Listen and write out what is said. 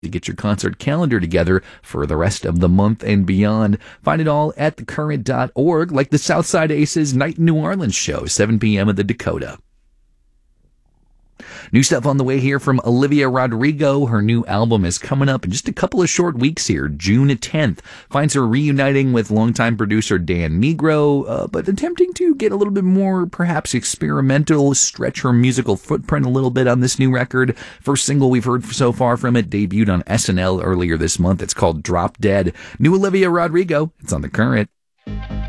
to get your concert calendar together for the rest of the month and beyond. Find it all at thecurrent.org, like the Southside Aces Night in New Orleans show, 7 p.m. at the Dakota. New stuff on the way here from Olivia Rodrigo. Her new album is coming up in just a couple of short weeks here. June 10th finds her reuniting with longtime producer Dan Nigro, but attempting to get a little bit more, perhaps experimental, stretch her musical footprint a little bit on this new record. First single we've heard so far from it debuted on SNL earlier this month. It's called Drop Dead. New Olivia Rodrigo. It's on The Current.